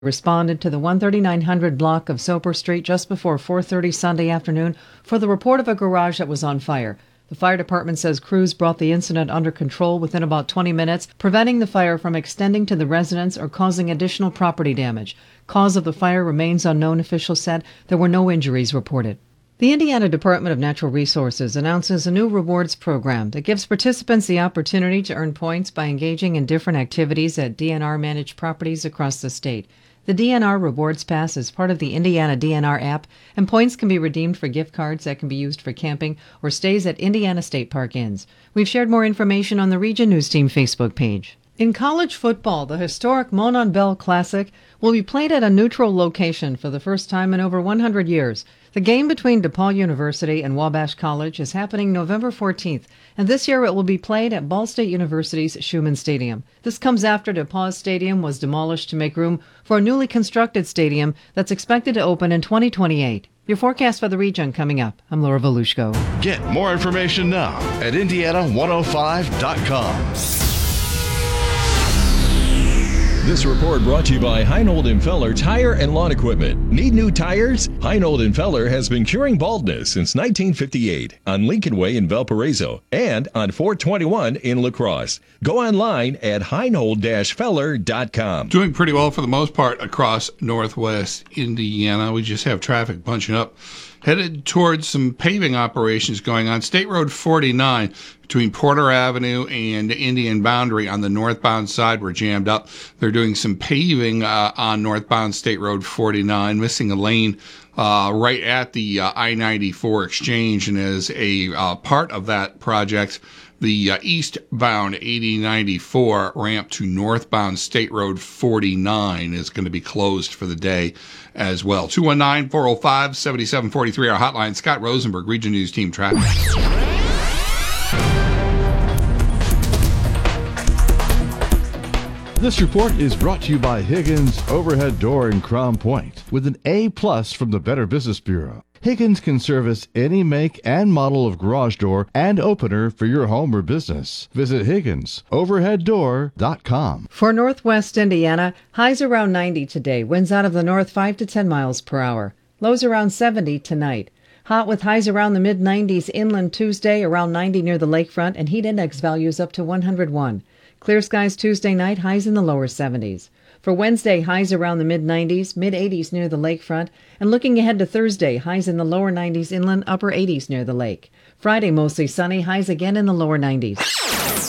responded to the 13900 block of Soper Street just before 4:30 Sunday afternoon for the report of a garage that was on fire. The fire department says crews brought the incident under control within about 20 minutes, preventing the fire from extending to the residence or causing additional property damage. Cause of the fire remains unknown, officials said. There were no injuries reported. The Indiana Department of Natural Resources announces a new rewards program that gives participants the opportunity to earn points by engaging in different activities at DNR-managed properties across the state. The DNR Rewards Pass is part of the Indiana DNR app, and points can be redeemed for gift cards that can be used for camping or stays at Indiana State Park Inns. We've shared more information on the Region News Team Facebook page. In college football, the historic Monon Bell Classic will be played at a neutral location for the first time in over 100 years. The game between DePaul University and Wabash College is happening November 14th, and this year it will be played at Ball State University's Schumann Stadium. This comes after DePaul Stadium was demolished to make room for a newly constructed stadium that's expected to open in 2028. Your forecast for the region coming up. I'm Laura Volushko. Get more information now at Indiana105.com. This report brought to you by Heinold & Feller Tire and Lawn Equipment. Need new tires? Heinold & Feller has been curing baldness since 1958 on Lincoln Way in Valparaiso and on 421 in La Crosse. Go online at heinold-feller.com. Doing pretty well for the most part across northwest Indiana. We just have traffic bunching up. Headed towards some paving operations going on. State Road 49 between Porter Avenue and Indian Boundary on the northbound side were jammed up. They're doing some paving on northbound State Road 49, missing a lane right at the I-94 exchange. And as a part of that project, the eastbound 8094 ramp to northbound State Road 49 is going to be closed for the day as well. 219-405-7743, our hotline. Scott Rosenberg, Region News Team Traffic. This report is brought to you by Higgins Overhead Door in Crown Point with an A+ from the Better Business Bureau. Higgins can service any make and model of garage door and opener for your home or business. Visit HigginsOverheadDoor.com. For Northwest Indiana, highs around 90 today. Winds out of the north 5 to 10 miles per hour. Lows around 70 tonight. Hot with highs around the mid-90s inland Tuesday, around 90 near the lakefront, and heat index values up to 101. Clear skies Tuesday night, highs in the lower 70s. For Wednesday, highs around the mid-90s, mid-80s near the lakefront, and looking ahead to Thursday, highs in the lower 90s inland, upper 80s near the lake. Friday, mostly sunny, highs again in the lower 90s.